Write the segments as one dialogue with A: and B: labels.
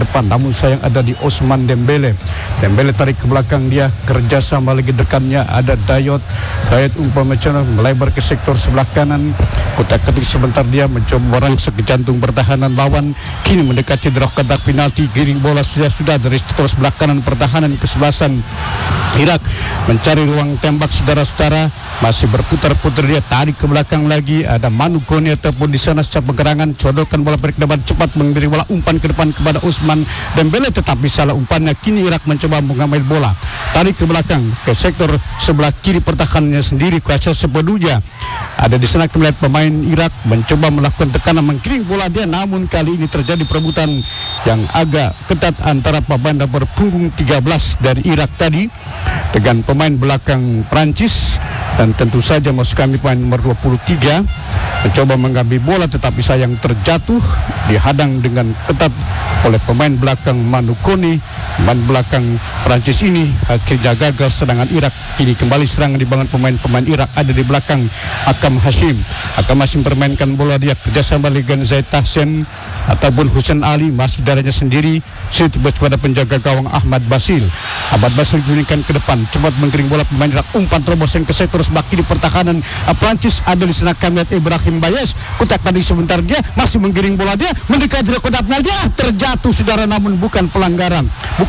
A: depan, namun sayang ada di Ousmane Dembele. Dembele tarik ke belakang, dia kerjasama lagi dekannya ada Dayot umpamanya melebar ke sektor sebelah kanan, kotak-katik sebentar dia mencoba merangsek ke jantung pertahanan lawan, kini mendekati drop kotak penalti, giring bola sudah dari sektor sebelah kanan pertahanan kesebelasan Irak mencari ruang tembak, saudara-saudara, masih berputar-putar dia tarik ke belakang lagi, ada Manu Kone ataupun di sana secara pengerangan, sodorkan bola balik ke depan cepat memberi bola umpan ke depan kepada Ousmane Dembele, tetapi salah umpannya. Kini Irak mencoba mengambil bola tarik ke belakang ke sektor sebelah kiri pertahanannya sendiri, kuasa sepenuhnya ada di sana. Melihat pemain Irak mencoba melakukan tekanan menggiring bola dia, namun kali ini terjadi perebutan yang agak ketat antara pemain nomor punggung 13 dari Irak tadi dengan pemain belakang Prancis, dan tentu saja maksud kami pemain nomor 23 mencoba mengambil bola tetapi sayang terjatuh, dihadang dengan ketat oleh pemain belakang Manu Kone. Pemain belakang Prancis ini akhirnya gagal serangan Irak. Kini kembali serangan dibangun pemain-pemain Irak ada di belakang Akam Hashim. Akam Hashim permainkan bola, dia kerjasama dengan Zaid Tahsin ataupun Hussein Ali, masih darahnya sendiri setibas pada penjaga gawang Ahmad Basil. Ahmad Basil diberikan ke depan, cepat menggiring bola pemain Irak, umpan terobos yang ke sektor sebelah kiri pertahanan Prancis ada di sana. Kami lihat Ibrahim Bayes, kotak tadi sebentar dia masih menggiring bola, dia mendekati kotak penalti, terjatuh saudara, namun bukan pelanggaran,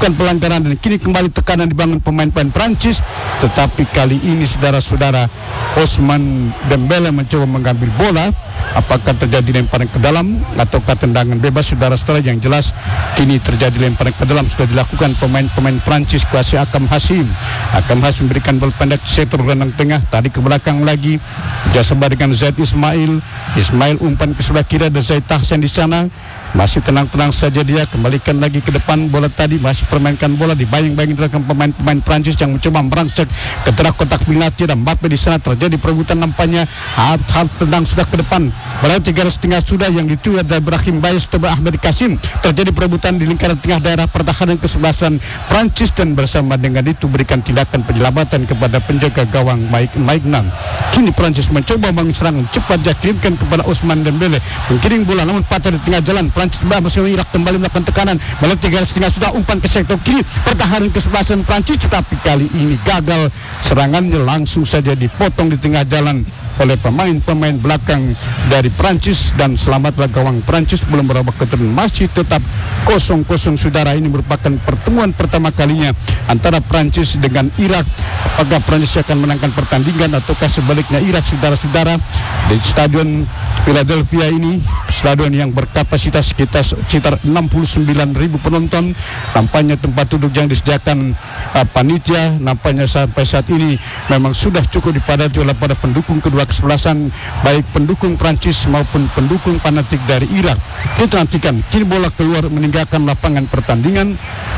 A: dan kini kembali tekanan dibangun pemain-pemain Prancis, tetapi kali ini saudara-saudara Ousmane Dembele mencoba mengambil bola. Apakah terjadi lemparan ke dalam ataukah tendangan bebas, saudara-saudara? Yang jelas kini terjadi lemparan ke dalam sudah dilakukan pemain-pemain Prancis kuasa Akam Hashim. Akam Hashim memberikan bola pendek sektor gelandang tengah, tadi ke belakang lagi bersama dengan Zaid Ismail umpan ke sebelah kiri, ada Zaid Tahsin di sana. Masih tenang-tenang saja dia, kembalikan lagi ke depan bola tadi, masih permainkan bola dibayang-bayang dengan pemain-pemain Prancis yang mencoba merangsek ke tengah kotak penalti, dan Mbappe di sana terjadi perebutan nampaknya. Tendang sudah ke depan, bola 3,5 sudah yang dituju dari Ibrahim Bayes atau Ahmed Kasim. Terjadi perebutan di lingkaran tengah daerah pertahanan kesebelasan Prancis, dan bersama dengan itu berikan tindakan penyelamatan kepada penjaga gawang Maignan. Kini Prancis mencoba menserang cepat, dia kirimkan kepada Ousmane Dembele, menggiring bola namun patah di tengah jalan. Prancis bersama Irak kembali melakukan tekanan, bola 3,5 sudah umpan ke sektor kiri pertahanan kesebelasan Prancis, tetapi kali ini gagal serangannya, langsung saja dipotong di tengah jalan oleh pemain-pemain belakang dari Prancis, dan selamatlah gawang Prancis belum berubah keterangan, masih tetap 0-0 saudara. Ini merupakan pertemuan pertama kalinya antara Prancis dengan Irak. Apakah Prancis akan menangkan pertandingan ataukah sebaliknya Irak, saudara-saudara? Di Stadion Philadelphia ini, stadion yang berkapasitas sekitar 69.000 penonton, nampaknya tempat duduk yang disediakan panitia nampaknya sampai saat ini memang sudah cukup dipadati oleh para pendukung kedua kesebelasan, baik pendukung Prancis maupun pendukung fanatik dari Irak. Kita nantikan kini bola keluar meninggalkan lapangan pertandingan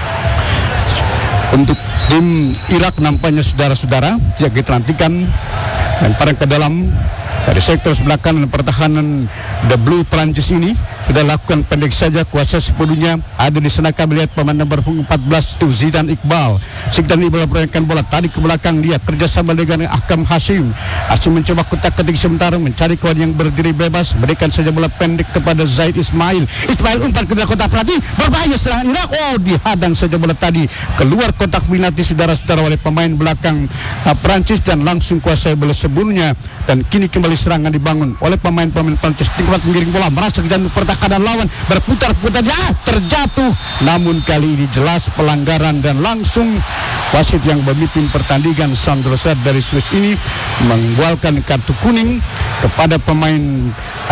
A: untuk tim Irak, nampaknya saudara-saudara. Kita nantikan lemparan ke dalam dari sektor sebelah kanan pertahanan The Blue Prancis ini sudah lakukan pendek saja, kuasa sepenuhnya ada di sana. Kami lihat pemain nomor 14 itu Zidane Iqbal mempermainkan bola tadi ke belakang, dia kerjasama dengan Akam Hashim. Hashim mencoba kotak-katik sebentar mencari kawan yang berdiri bebas, berikan saja bola pendek kepada Zaid Ismail umpan ke dalam kotak penalti, berbahaya serangan Irak. Dihadang saja bola tadi keluar kotak penalti saudara-saudara oleh pemain belakang Prancis, dan langsung kuasai bola sebelumnya, dan kini kembali serangan dibangun oleh pemain-pemain Prancis. Tingkat menggiring bola merasuk dan pertahanan lawan berputar-putar, terjatuh, namun kali ini jelas pelanggaran, dan langsung wasit yang memimpin pertandingan Sandro Sad dari Swiss ini mengeluarkan kartu kuning kepada pemain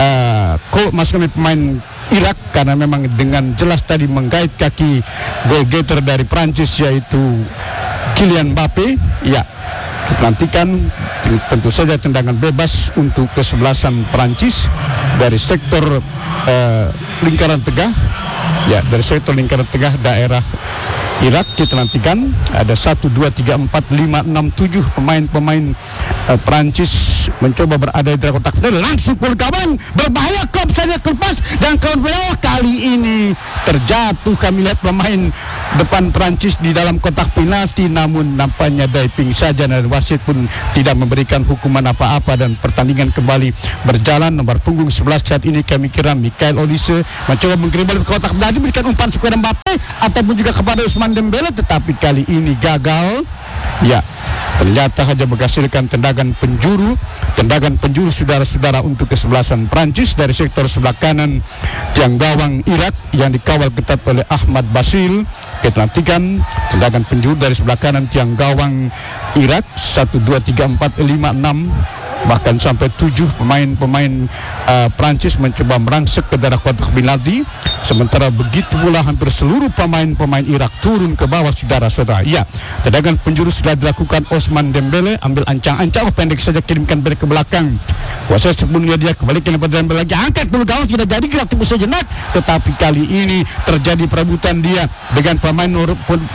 A: pemain Irak, karena memang dengan jelas tadi menggait kaki goal getter dari Prancis yaitu Kylian Mbappe. Ya, nantikan tentu saja tendangan bebas untuk kesebelasan Prancis dari sektor lingkaran tengah, ya, dari sektor lingkaran tengah daerah Irak. Kita nantikan ada 1, 2, 3, 4, 5, 6, 7 pemain Prancis mencoba berada di dalam kotak penalti, langsung pun kawan berbahaya, klub saja kelepas, dan kawan beliau kali ini terjatuh. Kami lihat pemain depan Prancis di dalam kotak penalti, namun nampaknya diving saja dan wasit pun tidak memberikan hukuman apa-apa dan pertandingan kembali berjalan. Nomor punggung 11 saat ini kami kira Michael Olise mencoba mengirim bola ke kotak penalti, berikan umpan kepada Mbappe ataupun juga kepada Ousmane Dembele, tetapi kali ini gagal. Ya, ternyata hanya menghasilkan tendangan penjuru saudara-saudara untuk kesebelasan Prancis dari sektor sebelah kanan tiang gawang Irak yang dikawal ketat oleh Ahmad Basil. Kita nantikan tendangan penjuru dari sebelah kanan tiang gawang Irak. 1, 2, 3, 4, 5, 6 bahkan sampai 7 pemain Prancis mencoba merangsek ke daerah kotak penalti. Sementara begitu pula hampir seluruh pemain Irak turun ke bawah saudara-saudara. Ya, tendangan penjuru sudah dilakukan Ousmane Dembele, ambil ancang-ancang, pendek saja kirimkan balik ke belakang. Kuasa sebelumnya dia kembalikan kepada Dembele lagi, angkat dulu gawang, tidak jadi, gerak tunggu sejenak. Tetapi kali ini terjadi perebutan dia dengan pemain nomor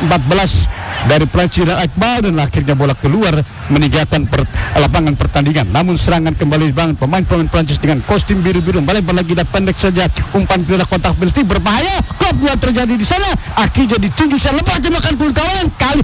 A: 14 dari Prancis Iqbal, dan akhirnya bola keluar meninggalkan lapangan pertandingan. Namun serangan kembali dibangun pemain-pemain Prancis dengan kostum biru-biru, melebar lagi dan pendek saja umpan ke kotak penalti, berbahaya. Gol dua terjadi di sana, akhirnya ditunjuk saya lepas tembakan kawan kali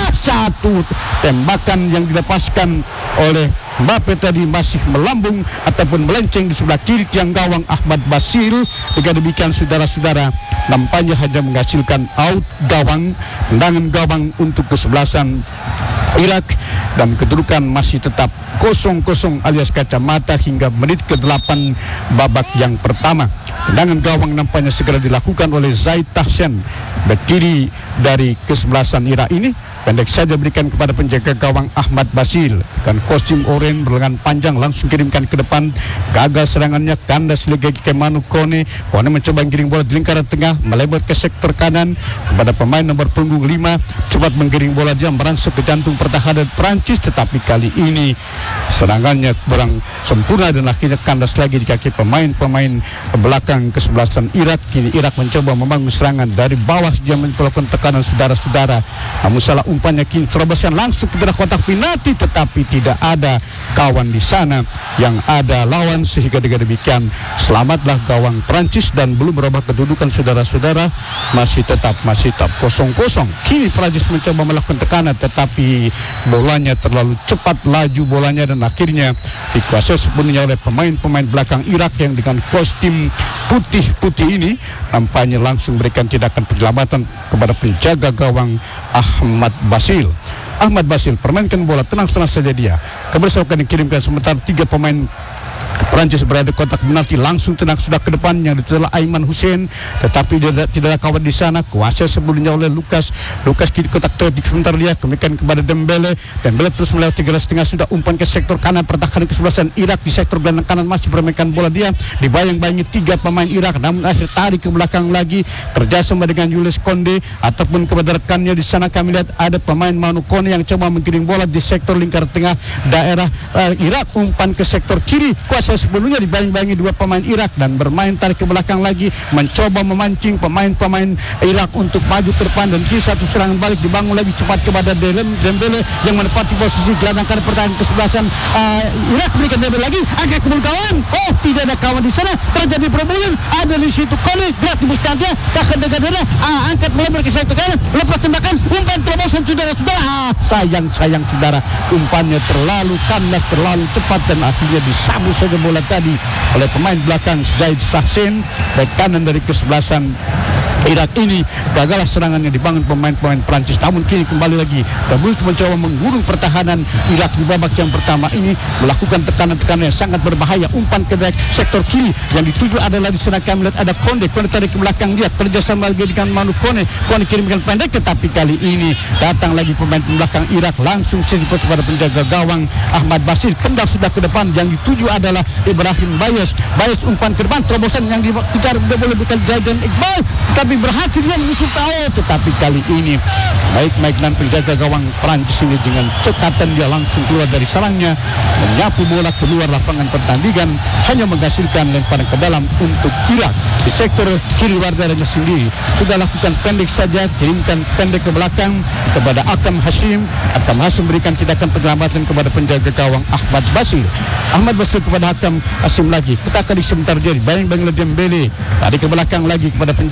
A: satu tembakan yang dilepaskan oleh Mbappe tadi masih melambung ataupun melenceng di sebelah kiri tiang gawang Ahmad Basil. Dengan demikian saudara-saudara, nampaknya hanya menghasilkan out gawang, tendangan gawang untuk kesebelasan Irak, dan kedudukan masih tetap 0-0 alias kacamata hingga menit ke-8 babak yang pertama. Tendangan gawang nampaknya segera dilakukan oleh Zaid Tahsen, bek kiri dari kesebelasan Irak ini. Pendek saja berikan kepada penjaga gawang Ahmad Basil dengan kostum oranye berlengan panjang, langsung kirimkan ke depan. Gagal serangannya, kandas lagi ke Manu Kone. Kone mencoba giring bola di lingkaran tengah, melebar ke sektor kanan kepada pemain nomor punggung 5. Cepat menggiring bola, dia merangsek ke jantung pertahanan Prancis, tetapi kali ini serangannya kurang sempurna dan akhirnya kandas lagi di kaki pemain-pemain belakang kesebelasan Irak. Kini Irak mencoba membangun serangan dari bawah, dia melakukan tekanan saudara-saudara. Namun salah umpannya, kini terobosan langsung ke dalam kotak penalti, tetapi tidak ada kawan di sana, yang ada lawan, sehingga dengan demikian selamatlah gawang Prancis dan belum berubah kedudukan saudara-saudara, masih tetap 0-0. Kini Prancis mencoba melakukan tekanan, tetapi bolanya terlalu cepat laju bolanya, dan akhirnya dikuasai sepenuhnya oleh pemain-pemain belakang Irak yang dengan kostum putih-putih ini nampaknya langsung berikan tindakan penyelamatan kepada penjaga gawang Ahmad Basil. Ahmad Basil permainkan bola, tenang-tenang saja dia. Kebersamaan dikirimkan, sementara 3 pemain Prancis berada di kotak penalti, langsung tenang sudah ke depan yang ditelah Aiman Hussein, tetapi dia tidak kawat di sana. Kuasa sebelumnya oleh Lukas kiri kotak penalti, sebentar dia kembalikan kepada Dembele terus melewati garis tengah, sudah umpan ke sektor kanan pertahanan kesebelasan Irak. Di sektor gelandang kanan masih bermainkan bola dia, dibayang-bayangi 3 pemain Irak, namun akhir tarik ke belakang lagi, kerjasama dengan Jules Konde ataupun kepada rekannya. Di sana kami lihat ada pemain Manu Kone yang coba menggiring bola di sektor lingkar tengah daerah Irak, umpan ke sektor kiri. Kuasa sebelumnya dibayang-bayangi 2 pemain Irak dan bermain tarik ke belakang lagi, mencoba memancing pemain-pemain Irak untuk maju ke depan, dan kini satu serangan balik dibangun lagi cepat kepada Dembele yang menempati posisi gelandang kanan pertahanan kesebelasan Irak. Berikan Dembele lagi, angkat ke kawan, tidak ada kawan di sana, terjadi perebutan, ada di situ Kone, gerak tembus kaki, tahan dekat-dekat, angkat melebar ke sektor kanan, lepas tembakan, umpan terobosan saudara-saudara. Sayang saudara, umpannya terlalu kandas, terlalu cepat, dan akhirnya disabu saja bola tadi oleh pemain belakang Zaid Tahsen, bek kanan dari kesebelasan Irak ini. Gagal serangannya dibangun pemain-pemain Prancis, namun kini kembali lagi dan terus mencoba mengurung pertahanan Irak di babak yang pertama ini, melakukan tekanan-tekanan yang sangat berbahaya. Umpan ke sektor kiri yang dituju adalah di sana kami lihat ada Konde tarik ke belakang dia, kerjasama lagi dengan Manu Kone kirimkan pendek, tetapi kali ini datang lagi pemain belakang Irak, langsung seripus pada penjaga gawang Ahmad Basil. Tendang sudah ke depan, yang dituju adalah Ibrahim Bayes umpan ke depan, terobosan yang dikejar boleh bukan Jayden Iqbal, tetapi berhasil dia menyusul tetapi kali ini baik dan penjaga gawang Prancis ini dengan cekatan dia langsung keluar dari sarangnya, menyapu bola keluar lapangan pertandingan, hanya menghasilkan lemparan ke dalam untuk Irak. Di sektor kiri warganya sendiri sudah lakukan pendek saja, kirimkan pendek ke belakang kepada Akam Hashim berikan tindakan penyelamatan kepada penjaga gawang Ahmad Basil kepada Akam Hashim lagi, kita akan sebentar dia bayang-bayang Dembele tarik ke belakang lagi kepada penjaga gawang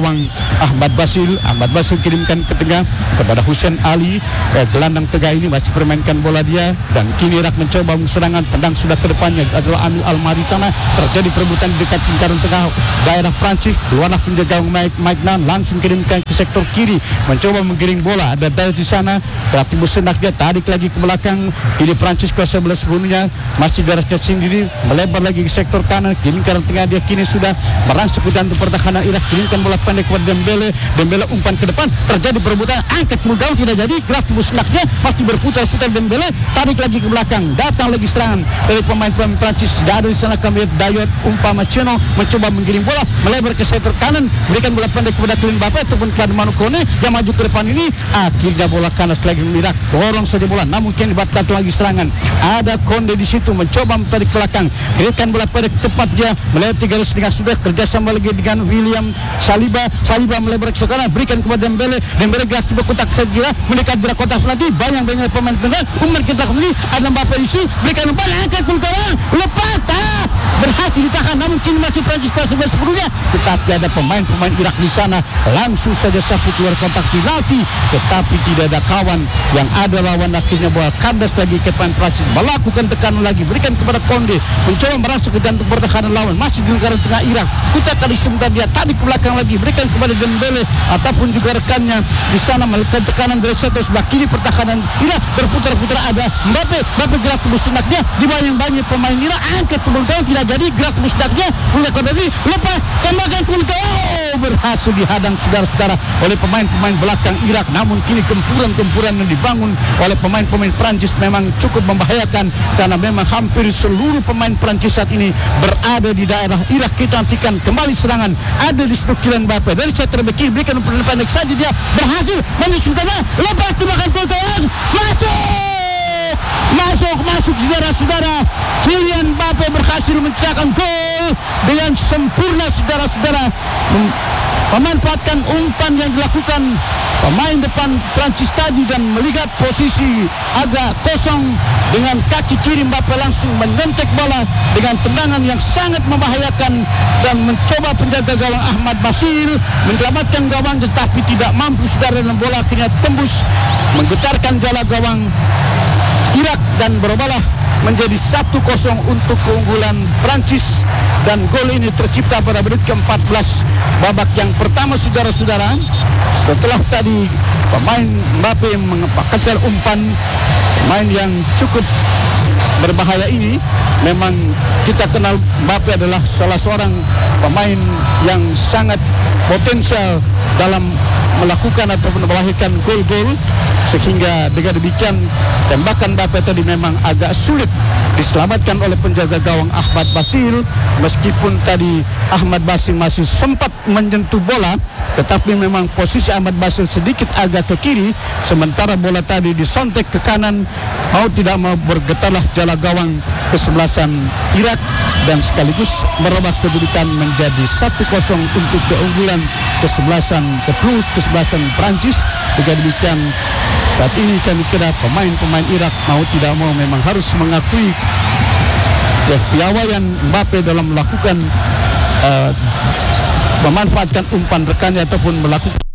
A: gawang Ahmad Basil. Ahmad Basil kirimkan ke tengah kepada Hussein Ali. Gelandang tengah ini masih permainkan bola dia, dan kini Irak mencoba serangan, tendang sudah ke depannya adalah Anu Almari sana. Terjadi perebutan di dekat lingkaran tengah daerah Prancis. Keluarlah penjaga Mike Nan, langsung kirimkan ke sektor kiri, mencoba menggiring bola. Ada Dayot di sana, pelatih bersenak dia tarik lagi ke belakang. Kini Prancis kuasa sebelah sebelumnya masih darahnya sendiri, melebar lagi ke sektor kanan. Di lingkaran tengah dia kini sudah merangsek ke jantung pertahanan Irak. Kirimkan bola pendek kepada Dembele umpan ke depan, terjadi perebutan, angkat Mulgau, tidak jadi. Gerak tubuh senaknya masih berputar-putar. Dembele tarik lagi ke belakang, datang lagi serangan dari pemain-pemain Prancis. Tidak ada di sana kami lihat Dayot Upamecano mencoba menggiring bola, melebar ke sektor kanan, berikan bola pendek kepada Kylian Mbappe ataupun kepada Manu Kone yang maju ke depan ini. Akhirnya bola kanas lagi Irak, dorong saja bola, namun kini datang lagi serangan. Ada Konde di situ mencoba menarik belakang, berikan bola pendek tepat dia melewati garis tengah, sudah kerjasama lagi dengan William Saliba melebar ke kanan, berikan kepada Dembele gas coba kotak segera mendekat gerak kotak penalti. Banyak pemain Umar kita kembali, ada Mbappe isi, berikan umpan, angkat pun kawan, lepas, berhasil ditahan, namun kini masih Prancis kelas 11-10-nya. Tetapi ada pemain-pemain Irak di sana, langsung saja sapu keluar kotak penalti, tetapi tidak ada kawan yang ada lawan. Akhirnya bola kandas lagi ke pemain Prancis, melakukan tekanan lagi, berikan kepada Konde, mencoba merasuk ke jantung pertahanan lawan, masih di lingkaran tengah Irak. Kuta tadi sebentar dia tarik ke belakang lagi, berikan kepada Dembele ataupun juga rekannya di sana, melakukan tekanan dari sebelah kiri pertahanan Irak, berputar-putar. Ada Mbappe gerak tubuh senaknya, dibayang-bayang pemain Irak, angkat ke belakang, tidak jadi. Gerak tubuh senaknya, menggunakan dari lepas, tambahkan Mulgau, berhasil dihadang saudara-saudara oleh pemain-pemain belakang Irak. Namun kini gempuran-gempuran yang dibangun oleh pemain-pemain Prancis memang cukup membahayakan, karena memang hampir seluruh pemain Prancis saat ini berada di daerah Irak. Kita nantikan kembali serangan, ada di struktur Kylian Mbappe dari set terbekir, berikan umpan pendek saja, dia berhasil menyusulkannya, lepas tembakan Mulgau, masuk saudara-saudara. Kylian Mbappe berhasil mencetakkan gol dengan sempurna saudara-saudara, memanfaatkan umpan yang dilakukan pemain depan Prancis tadi dan melihat posisi agak kosong. Dengan kaki kiri Mbappe langsung menyentek bola dengan tendangan yang sangat membahayakan dan mencoba penjaga gawang Ahmad Basil menyelamatkan gawang, tetapi tidak mampu saudara, dan bola akhirnya tembus menggetarkan jala gawang Irak dan berubahlah menjadi 1-0 untuk keunggulan Prancis. Dan gol ini tercipta pada menit ke-14 babak yang pertama saudara-saudara. Setelah tadi pemain Mbappe mengepakkan umpan, pemain yang cukup berbahaya ini. Memang kita kenal Mbappe adalah salah seorang pemain yang sangat potensial dalam melakukan ataupun melahirkan gol-gol, sehingga dengan demikian tembakan Mbappe tadi memang agak sulit diselamatkan oleh penjaga gawang Ahmad Basil. Meskipun tadi Ahmad Basil masih sempat menyentuh bola, tetapi memang posisi Ahmad Basil sedikit agak ke kiri, sementara bola tadi disontek ke kanan. Mau tidak mau bergetarlah jala gawang kesebelasan Irak, dan sekaligus merubah kedudukan menjadi 1-0 untuk keunggulan kesebelasan Prancis. Dengan demikian saat ini kami kira pemain-pemain Irak mau tidak mau memang harus mengakui kepiawaian Mbappe dalam melakukan memanfaatkan umpan rekannya ataupun melakukan